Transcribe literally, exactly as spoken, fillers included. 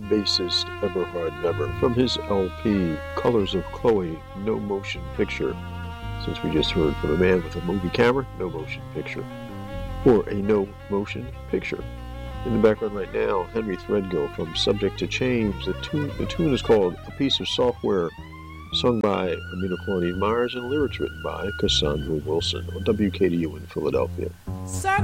bassist Eberhard Weber from his L P Colors of Chloe, No Motion Picture. Since we just heard from a man with a movie camera, no motion picture, or a no motion picture. In the background right now, Henry Threadgill from Subject to Change. The tune, the tune is called A Piece of Software, sung by Amina Claudine Myers and lyrics written by Cassandra Wilson on W K D U in Philadelphia. Sir